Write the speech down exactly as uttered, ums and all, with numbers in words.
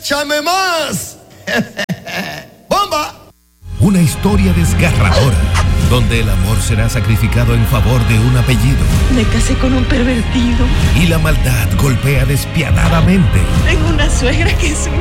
¡Échame más! ¡Bomba! Una historia desgarradora, donde el amor será sacrificado en favor de un apellido. Me casé con un pervertido. Y la maldad golpea despiadadamente. Tengo una suegra que es